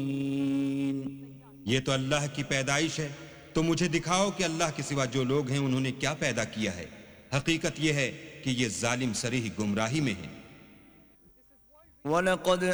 ये तो अल्लाह की पैदाइश है, तो मुझे दिखाओ कि अल्लाह के सिवा जो लोग हैं उन्होंने क्या पैदा किया है। हकीकत यह है कि ये जालिम सरीह गुमराही में हैं।